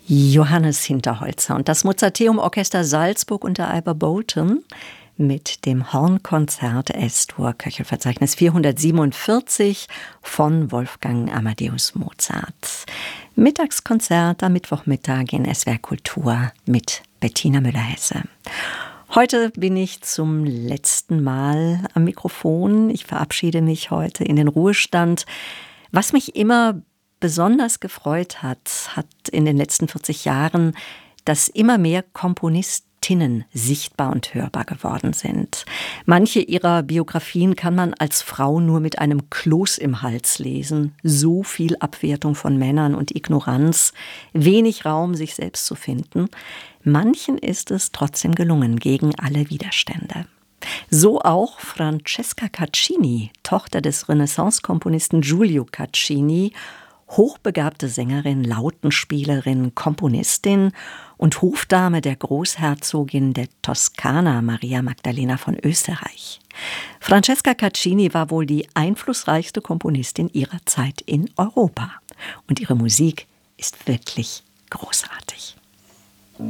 Johannes Hinterholzer und das Mozarteum-Orchester Salzburg unter Ivor Bolton mit dem Hornkonzert S-Dur, Köchelverzeichnis 447 von Wolfgang Amadeus Mozart. Mittagskonzert am Mittwochmittag in SWR Kultur mit Bettina Müller-Hesse. Heute bin ich zum letzten Mal am Mikrofon. Ich verabschiede mich heute in den Ruhestand. Was mich immer besonders gefreut hat in den letzten 40 Jahren, dass immer mehr Komponistinnen sichtbar und hörbar geworden sind. Manche ihrer Biografien kann man als Frau nur mit einem Kloß im Hals lesen. So viel Abwertung von Männern und Ignoranz, wenig Raum, sich selbst zu finden. Manchen ist es trotzdem gelungen, gegen alle Widerstände. So auch Francesca Caccini, Tochter des Renaissance-Komponisten Giulio Caccini, hochbegabte Sängerin, Lautenspielerin, Komponistin und Hofdame der Großherzogin der Toskana Maria Magdalena von Österreich. Francesca Caccini war wohl die einflussreichste Komponistin ihrer Zeit in Europa. Und ihre Musik ist wirklich großartig.